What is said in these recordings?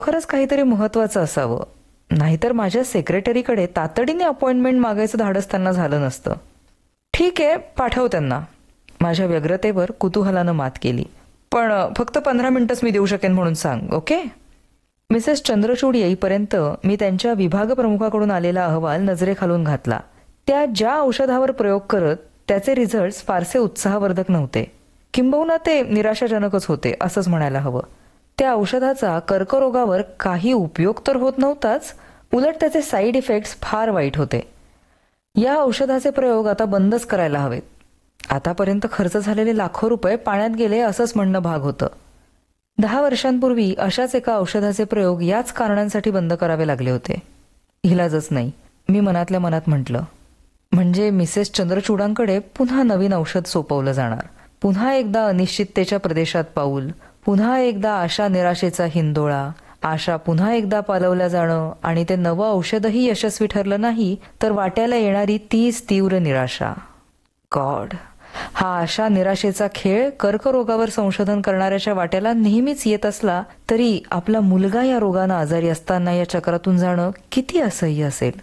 खरंच काहीतरी महत्वाचं असावं, नाहीतर माझ्या सेक्रेटरीकडे तातडीने अपॉइंटमेंट मागायचं धाडस त्यांना झालं नसतं. ठीक आहे, पाठव त्यांना. माझ्या व्यग्रतेवर कुतूहलानं मात केली. पण फक्त 15 मिनिटच मी देऊ शकेन म्हणून सांग, ओके? मिसेस चंद्रचूड येईपर्यंत मी त्यांच्या विभाग प्रमुखाकडून आलेला अहवाल नजरेखालून घातला. त्या ज्या औषधावर प्रयोग करत त्याचे रिझल्ट्स फारसे उत्साहवर्धक नव्हते, किंबहुना ते निराशाजनकच होते असंच म्हणायला हवं. त्या औषधाचा कर्करोगावर काही उपयोग तर होत नव्हताच, उलट त्याचे साईड इफेक्ट्स फार वाईट होते. या औषधाचे प्रयोग आता बंदच करायला हवेत. आतापर्यंत खर्च झालेले लाखो रुपये पाण्यात गेले असंच म्हणणं भाग होतं. 10 वर्षांपूर्वी अशाच एका औषधाचे प्रयोग याच कारणांसाठी बंद करावे लागले होते. इलाजच नाही, मी मनातल्या मनात म्हटलं. म्हणजे मिसेस चंद्रचूडांकडे पुन्हा नवीन औषध सोपवलं जाणार, पुन्हा एकदा अनिश्चिततेच्या प्रदेशात पाऊल, पुन्हा एकदा आशा निराशेचा हिंदोळा, आशा पुन्हा एकदा पालवल्या जाणं, आणि ते नवं औषधही यशस्वी ठरलं नाही तर वाट्याला येणारी तीच तीव्र निराशा. गॉड, हा आशा निराशेचा खेळ कर्करोगावर संशोधन करणाऱ्याच्या वाट्याला नेहमीच येत असला तरी आपला मुलगा या रोगानं आजारी असताना या चक्रातून जाणं किती असह्य असेल.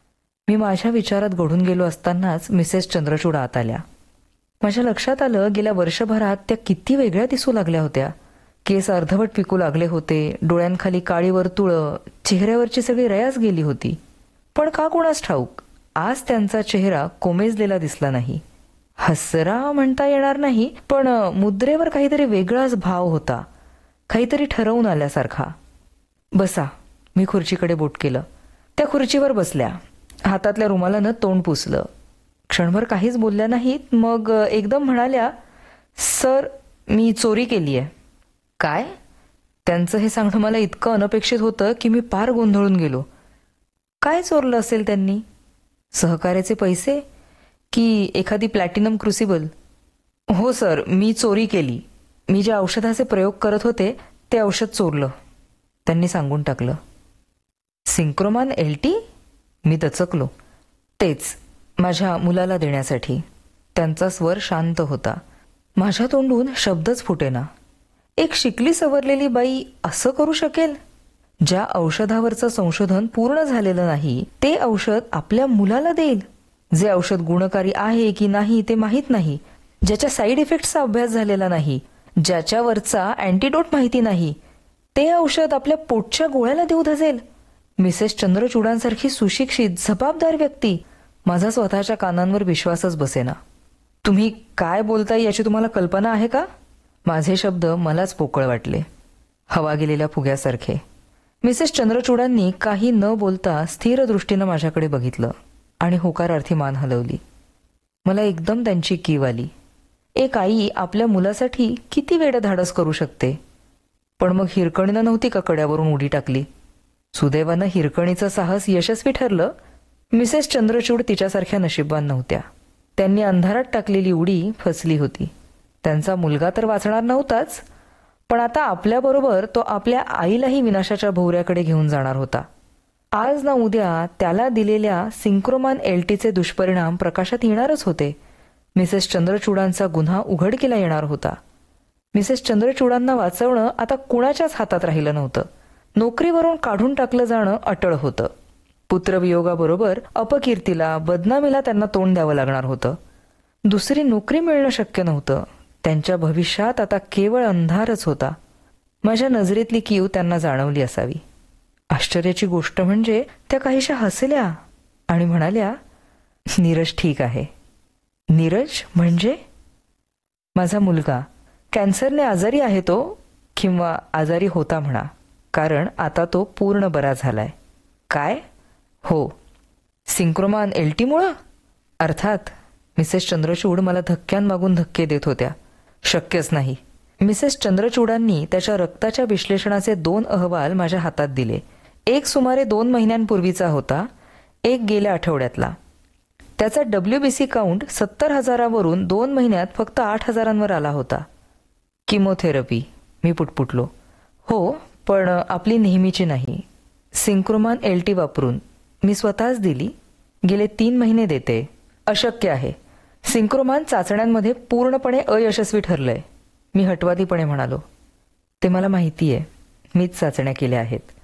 मी माझ्या विचारात गढून गेलो असतानाच मिसेस चंद्रचूड आत आल्या. माझ्या लक्षात आलं, गेल्या वर्षभरात त्या किती वेगळ्या दिसू लागल्या होत्या. केस अर्धवट पिकू लागले होते, डोळ्यांखाली काळी वर्तुळं, चेहऱ्यावरची सगळी रयास गेली होती. पण का कोणास ठाऊक, आज त्यांचा चेहरा कोमेजलेला दिसला नाही. हसरा म्हणता येणार नाही, पण मुद्रेवर काहीतरी वेगळाच भाव होता, काहीतरी ठरवून आल्यासारखा. बसा, मी खुर्चीकडे बोट केलं. त्या खुर्चीवर बसल्या, हातातल्या रुमालानं तोंड पुसलं. क्षणभर काहीच बोलल्या नाहीत, मग एकदम म्हणाल्या, सर, मी चोरी केली आहे. काय? त्यांचं हे सांगणं मला इतकं अनपेक्षित होतं की मी पार गोंधळून गेलो. काय चोरलं असेल त्यांनी? सहकार्याचे पैसे की एखादी प्लॅटिनम क्रुसिबल? हो सर, मी चोरी केली. मी ज्या औषधाचे प्रयोग करत होते ते औषध चोरलं, त्यांनी सांगून टाकलं. सिंक्रोमान LT? मी दचकलो. तेच, माझ्या मुलाला देण्यासाठी. त्यांचा स्वर शांत होता. माझ्या तोंडून शब्दच फुटेना. एक शिकली सवरलेली बाई असं करू शकेल? ज्या औषधावरचं संशोधन पूर्ण झालेलं नाही ते औषध आपल्या मुलाला देईल? जे औषध गुणकारी आहे की नाही ते माहीत नाही, ज्याच्या साईड इफेक्ट्सचा अभ्यास झालेला नाही, ज्याच्यावरचा अँटीडोट माहिती नाही, ते औषध आपल्या पोटच्या गोळ्याला देऊ धजेल? मिसेस चंद्रचूडांसारखी सुशिक्षित, जबाबदार व्यक्ती. माझा स्वतःच्या कानांवर विश्वासच बसेना. तुम्ही काय बोलताय याची तुम्हाला कल्पना आहे का? माझे शब्द मलाच पोकळ वाटले, हवा गेलेल्या फुग्यासारखे. मिसेस चंद्रचूडांनी काही न बोलता स्थिर दृष्टीनं माझ्याकडे बघितलं आणि होकारार्थी मान हलवली. मला एकदम त्यांची कीव आली. एक आई आपल्या मुलासाठी किती वेडं धाडस करू शकते. पण मग हिरकणीनं नव्हती का कड्यावरून उडी टाकली? सुदैवानं हिरकणीचं साहस यशस्वी ठरलं. मिसेस चंद्रचूड तिच्यासारख्या नशीबवान नव्हत्या. त्यांनी अंधारात टाकलेली उडी फसली होती. त्यांचा मुलगा तर वाचणार नव्हताच, पण आता आपल्याबरोबर तो आपल्या आईलाही विनाशाच्या भोवऱ्याकडे घेऊन जाणार होता. आज ना उद्या त्याला दिलेल्या सिंक्रोमान LTचे दुष्परिणाम प्रकाशात येणारच होते. मिसेस चंद्रचूडांचा गुन्हा उघडकीला येणार होता. मिसेस चंद्रचूडांना वाचवणं आता कुणाच्याच हातात राहिलं नव्हतं. नोकरीवरून काढून टाकलं जाणं अटळ होतं. पुत्रवियोगाबरोबर अपकीर्तीला, बदनामीला त्यांना तोंड द्यावं लागणार होतं. दुसरी नोकरी मिळणं शक्य नव्हतं. त्यांच्या भविष्यात आता केवळ अंधारच होता. माझ्या नजरेतली कीव त्यांना जाणवली असावी. आश्चर्याची गोष्ट म्हणजे त्या काहीशा हसल्या आणि म्हणाल्या, नीरज ठीक आहे. नीरज म्हणजे? माझा मुलगा. कॅन्सरने आजारी आहे तो, किंवा आजारी होता म्हणा, कारण आता तो पूर्ण बरा झालाय. काय? हो, सिंक्रोमान LTमुळं? अर्थात. मिसेस चंद्रचूड मला धक्क्यांमागून धक्के देत होत्या. शक्यच नाही. मिसेस चंद्रचूडांनी त्याच्या रक्ताच्या विश्लेषणाचे 2 अहवाल माझ्या हातात दिले. एक सुमारे 2 महिन्यांपूर्वीचा होता, एक गेल्या आठवड्यातला. त्याचा WBC काउंट 70,000वरून 2 महिन्यात फक्त 8,000वर आला होता. किमोथेरपी, मी पुटपुटलो. हो, पण आपली नेहमीची नाही. सिंक्रोमान LT वापरून. मी स्वतःच दिली. गेले 3 महिने देते. अशक्य आहे. सिंक्रोमान चाचण्यांमध्ये पूर्णपणे अयशस्वी ठरलंय, मी हटवादीपणे म्हणालो. ते मला माहिती आहे. मीच चाचण्या केल्या आहेत.